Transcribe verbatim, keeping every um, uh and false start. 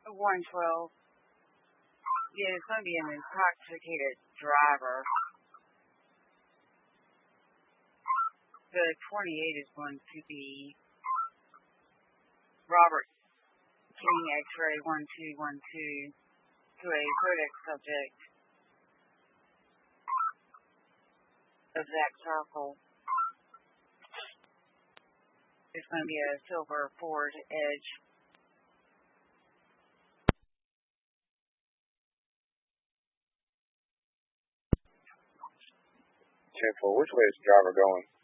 one twelve. Yeah, it's going to be an intoxicated driver. The twenty-eight is going to be Robert King X-ray one two one two to a Codex subject of Zach Circle. It's going to be a silver Ford Edge. ten four, which way is the driver going?